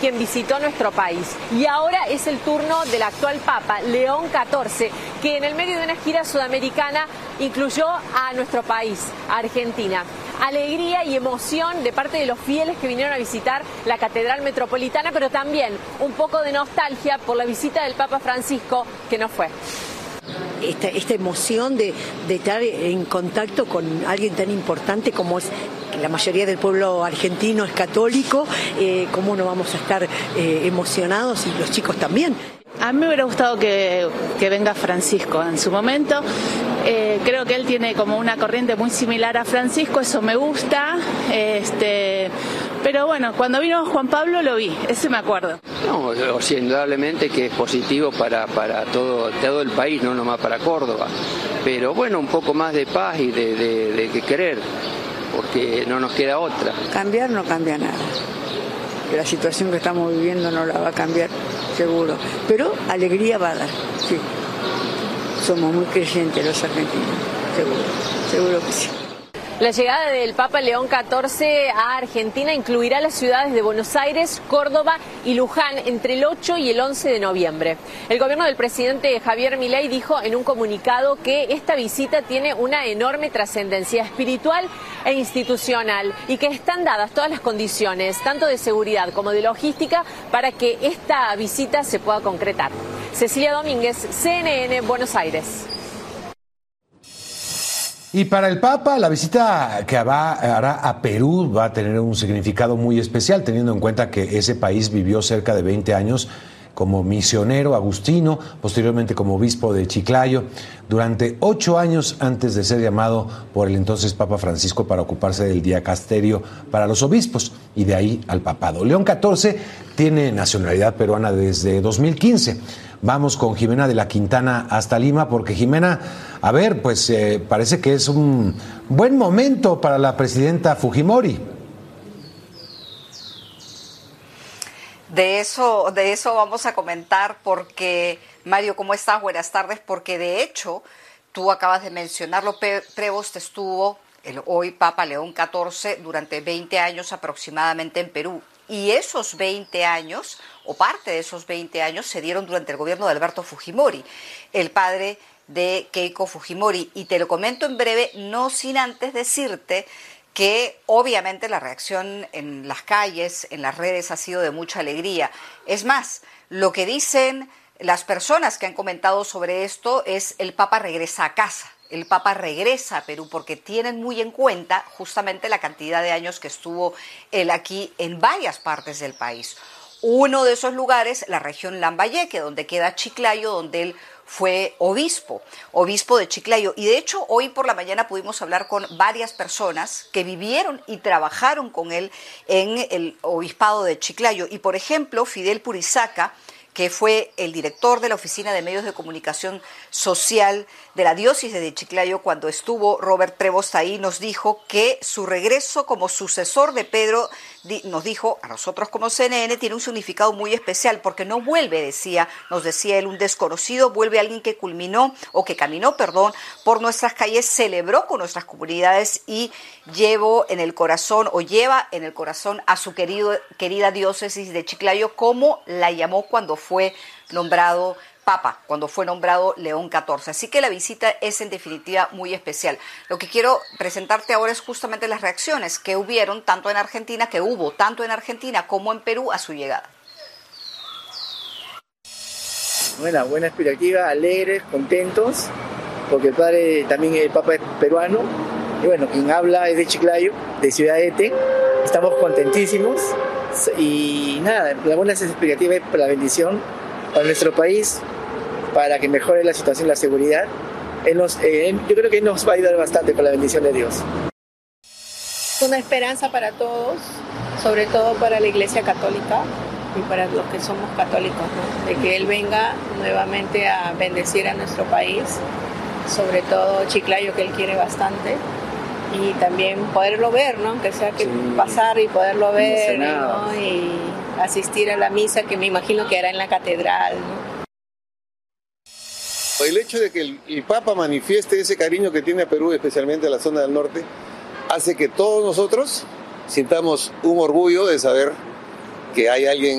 quien visitó nuestro país. Y ahora es el turno del actual Papa, León XIV, que en el medio de una gira sudamericana incluyó a nuestro país, a Argentina. Alegría y emoción de parte de los fieles que vinieron a visitar la Catedral Metropolitana, pero también un poco de nostalgia por la visita del Papa Francisco, que no fue. Esta emoción de estar en contacto con alguien tan importante como es la mayoría del pueblo argentino es católico, ¿cómo no vamos a estar emocionados y los chicos también? A mí me hubiera gustado que venga Francisco en su momento. Creo que él tiene como una corriente muy similar a Francisco, eso me gusta. Pero bueno, cuando vino Juan Pablo lo vi, ese me acuerdo. No, o sea, indudablemente que es positivo para todo el país, no nomás para Córdoba. Pero bueno, un poco más de paz y de querer, porque no nos queda otra. Cambiar no cambia nada. La situación que estamos viviendo no la va a cambiar, seguro. Pero alegría va a dar, sí. Somos muy creyentes los argentinos, seguro que sí. La llegada del Papa León XIV a Argentina incluirá las ciudades de Buenos Aires, Córdoba y Luján entre el 8 y el 11 de noviembre. El gobierno del presidente Javier Milei dijo en un comunicado que esta visita tiene una enorme trascendencia espiritual e institucional y que están dadas todas las condiciones, tanto de seguridad como de logística, para que esta visita se pueda concretar. Cecilia Domínguez, CNN, Buenos Aires. Y para el Papa, la visita que hará a Perú va a tener un significado muy especial, teniendo en cuenta que ese país vivió cerca de 20 años como misionero agustino, posteriormente como obispo de Chiclayo, durante 8 años antes de ser llamado por el entonces Papa Francisco para ocuparse del diacasterio para los obispos, y de ahí al papado. León XIV tiene nacionalidad peruana desde 2015. Vamos con Jimena de la Quintana hasta Lima, porque Jimena, a ver, pues parece que es un buen momento para la presidenta Fujimori. De eso vamos a comentar porque, Mario, ¿cómo estás? Buenas tardes, porque de hecho, tú acabas de mencionarlo, Prevost estuvo, hoy Papa León XIV, durante 20 años aproximadamente en Perú. Y esos 20 años, o parte de esos 20 años, se dieron durante el gobierno de Alberto Fujimori, el padre de Keiko Fujimori. Y te lo comento en breve, no sin antes decirte que obviamente la reacción en las calles, en las redes, ha sido de mucha alegría. Es más, lo que dicen las personas que han comentado sobre esto es: el Papa regresa a casa. El Papa regresa a Perú, porque tienen muy en cuenta justamente la cantidad de años que estuvo él aquí en varias partes del país. Uno de esos lugares, la región Lambayeque, donde queda Chiclayo, donde él fue obispo de Chiclayo. Y de hecho, hoy por la mañana pudimos hablar con varias personas que vivieron y trabajaron con él en el obispado de Chiclayo. Y por ejemplo, Fidel Purizaca, que fue el director de la Oficina de Medios de Comunicación Social de la Diócesis de Chiclayo cuando estuvo Robert Prevost ahí, nos dijo que su regreso como sucesor de Pedro, nos dijo a nosotros como CNN, tiene un significado muy especial, porque no vuelve, nos decía él, un desconocido, vuelve alguien que caminó por nuestras calles, celebró con nuestras comunidades y lleva en el corazón a su querida diócesis de Chiclayo, como la llamó cuando fue nombrado Papa, cuando fue nombrado León XIV. Así que la visita es en definitiva muy especial. Lo que quiero presentarte ahora es justamente las reacciones que hubo tanto en Argentina como en Perú a su llegada. Buena expectativa, alegres, contentos, porque el padre, también el Papa es peruano, y bueno, quien habla es de Chiclayo, de Ciudad Ete. Estamos contentísimos y nada, la buena expectativa es para la bendición para nuestro país, para que mejore la situación, la seguridad. Yo creo que Él nos va a ayudar bastante con la bendición de Dios. Una esperanza para todos, sobre todo para la Iglesia Católica y para los que somos católicos, ¿no? De que Él venga nuevamente a bendecir a nuestro país, sobre todo Chiclayo, que Él quiere bastante, y también poderlo ver, ¿no? Aunque sea que pasar y poderlo ver, ¿no? Y asistir a la misa, que me imagino que hará en la catedral, ¿no? El hecho de que el Papa manifieste ese cariño que tiene a Perú, especialmente a la zona del norte, hace que todos nosotros sintamos un orgullo de saber que hay alguien